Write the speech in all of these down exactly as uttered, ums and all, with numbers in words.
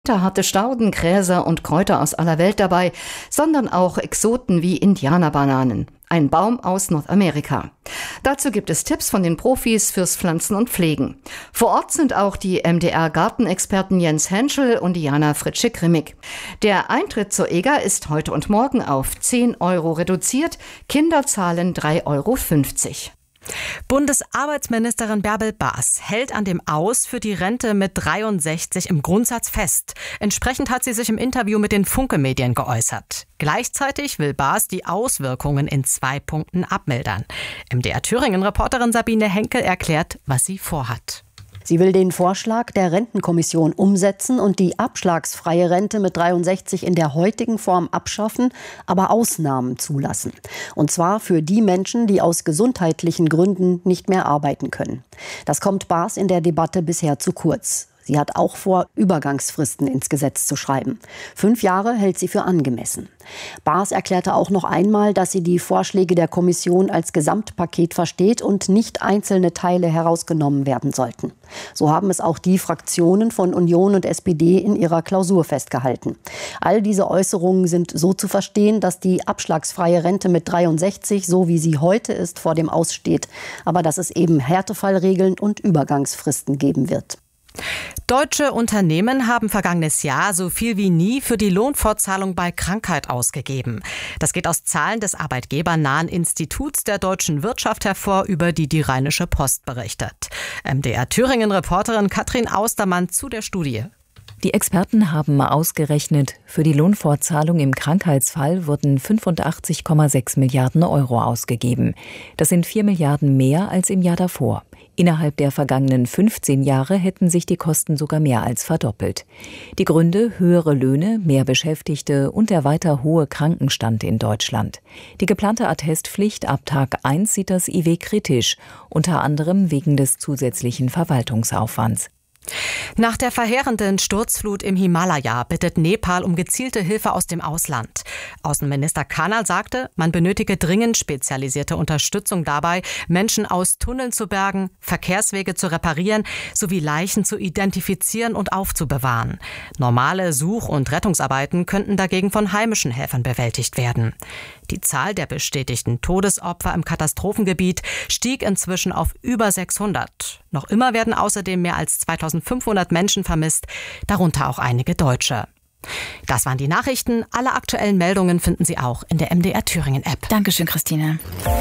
Harte Stauden, Gräser und Kräuter aus aller Welt dabei, sondern auch Exoten wie Indianerbananen. Ein Baum aus Nordamerika. Dazu gibt es Tipps von den Profis fürs Pflanzen und Pflegen. Vor Ort sind auch die M D R-Gartenexperten Jens Henschel und Diana Fritsche-Grimmig. Der Eintritt zur E G A ist heute und morgen auf zehn Euro reduziert. Kinder zahlen drei Euro fünfzig. Bundesarbeitsministerin Bärbel Baas hält an dem Aus für die Rente mit dreiundsechzig im Grundsatz fest. Entsprechend hat sie sich im Interview mit den Funke-Medien geäußert. Gleichzeitig will Baas die Auswirkungen in zwei Punkten abmildern. M D R Thüringen-Reporterin Sabine Henkel erklärt, was sie vorhat. Sie will den Vorschlag der Rentenkommission umsetzen und die abschlagsfreie Rente mit dreiundsechzig in der heutigen Form abschaffen, aber Ausnahmen zulassen. Und zwar für die Menschen, die aus gesundheitlichen Gründen nicht mehr arbeiten können. Das kommt Baas in der Debatte bisher zu kurz. Sie hat auch vor, Übergangsfristen ins Gesetz zu schreiben. Fünf Jahre hält sie für angemessen. Baas erklärte auch noch einmal, dass sie die Vorschläge der Kommission als Gesamtpaket versteht und nicht einzelne Teile herausgenommen werden sollten. So haben es auch die Fraktionen von Union und S P D in ihrer Klausur festgehalten. All diese Äußerungen sind so zu verstehen, dass die abschlagsfreie Rente mit dreiundsechzig, so wie sie heute ist, vor dem Aus steht, aber dass es eben Härtefallregeln und Übergangsfristen geben wird. Deutsche Unternehmen haben vergangenes Jahr so viel wie nie für die Lohnfortzahlung bei Krankheit ausgegeben. Das geht aus Zahlen des arbeitgebernahen Instituts der deutschen Wirtschaft hervor, über die die Rheinische Post berichtet. M D R Thüringen-Reporterin Katrin Austermann zu der Studie. Die Experten haben ausgerechnet, für die Lohnfortzahlung im Krankheitsfall wurden fünfundachtzig Komma sechs Milliarden Euro ausgegeben. Das sind vier Milliarden mehr als im Jahr davor. Innerhalb der vergangenen fünfzehn Jahre hätten sich die Kosten sogar mehr als verdoppelt. Die Gründe: höhere Löhne, mehr Beschäftigte und der weiter hohe Krankenstand in Deutschland. Die geplante Attestpflicht ab Tag eins sieht das I W kritisch, unter anderem wegen des zusätzlichen Verwaltungsaufwands. Nach der verheerenden Sturzflut im Himalaya bittet Nepal um gezielte Hilfe aus dem Ausland. Außenminister Kanal sagte, man benötige dringend spezialisierte Unterstützung dabei, Menschen aus Tunneln zu bergen, Verkehrswege zu reparieren sowie Leichen zu identifizieren und aufzubewahren. Normale Such- und Rettungsarbeiten könnten dagegen von heimischen Helfern bewältigt werden. Die Zahl der bestätigten Todesopfer im Katastrophengebiet stieg inzwischen auf über sechshundert. Noch immer werden außerdem mehr als zweitausendfünfhundert Menschen vermisst, darunter auch einige Deutsche. Das waren die Nachrichten. Alle aktuellen Meldungen finden Sie auch in der M D R Thüringen App. Dankeschön, Christine.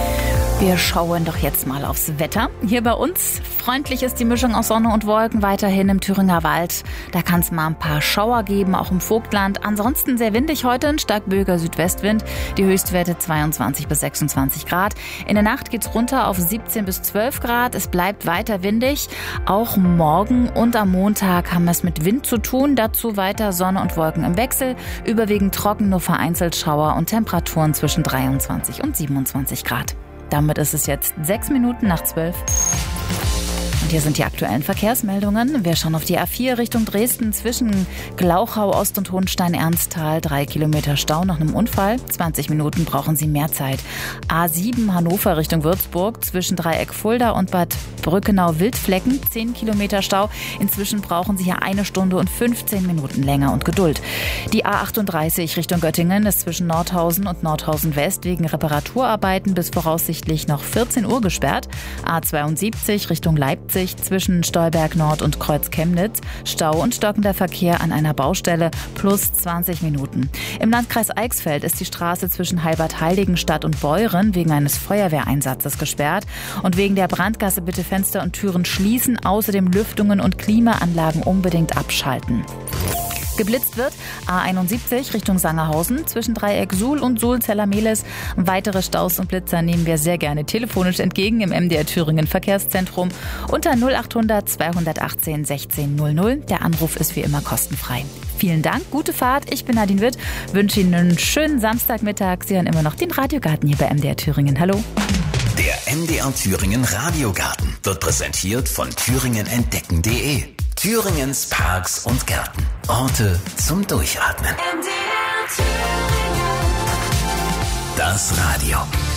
Wir schauen doch jetzt mal aufs Wetter. Hier bei uns freundlich ist die Mischung aus Sonne und Wolken weiterhin im Thüringer Wald. Da kann es mal ein paar Schauer geben, auch im Vogtland. Ansonsten sehr windig heute, ein stark böiger Südwestwind. Die Höchstwerte zweiundzwanzig bis sechsundzwanzig Grad. In der Nacht geht's runter auf siebzehn bis zwölf Grad. Es bleibt weiter windig. Auch morgen und am Montag haben wir es mit Wind zu tun. Dazu weiter Sonne und Wolken im Wechsel. Überwiegend trocken, nur vereinzelt Schauer und Temperaturen zwischen dreiundzwanzig und siebenundzwanzig Grad. Damit ist es jetzt sechs Minuten nach zwölf. Und hier sind die aktuellen Verkehrsmeldungen. Wir schauen auf die A vier Richtung Dresden zwischen Glauchau, Ost- und Hohenstein-Ernsthal. Drei Kilometer Stau nach einem Unfall. zwanzig Minuten brauchen Sie mehr Zeit. A sieben Hannover Richtung Würzburg zwischen Dreieck Fulda und Bad Brückenau-Wildflecken. Zehn Kilometer Stau. Inzwischen brauchen Sie hier eine Stunde und fünfzehn Minuten länger und Geduld. Die A achtunddreißig Richtung Göttingen ist zwischen Nordhausen und Nordhausen West wegen Reparaturarbeiten bis voraussichtlich noch vierzehn Uhr gesperrt. A zweiundsiebzig Richtung Leipzig zwischen Stolberg Nord und Kreuz Chemnitz. Stau und stockender Verkehr an einer Baustelle plus zwanzig Minuten. Im Landkreis Eichsfeld ist die Straße zwischen Halbert-Heiligenstadt und Beuren wegen eines Feuerwehreinsatzes gesperrt. Und wegen der Brandgasse bitte Fenster und Türen schließen, außerdem Lüftungen und Klimaanlagen unbedingt abschalten. Geblitzt wird A einundsiebzig Richtung Sangerhausen zwischen Dreieck Suhl und Suhl-Zellermehlis. Weitere Staus und Blitzer nehmen wir sehr gerne telefonisch entgegen im M D R Thüringen Verkehrszentrum unter null achthundert zweihundertachtzehn sechzehn null null. Der Anruf ist wie immer kostenfrei. Vielen Dank, gute Fahrt. Ich bin Nadine Witt, wünsche Ihnen einen schönen Samstagmittag. Sie hören immer noch den Radiogarten hier bei M D R Thüringen. Hallo. Der M D R Thüringen Radiogarten wird präsentiert von thüringen entdecken punkt de. Thüringens Parks und Gärten. Orte zum Durchatmen. M D R Thüringen. Das Radio.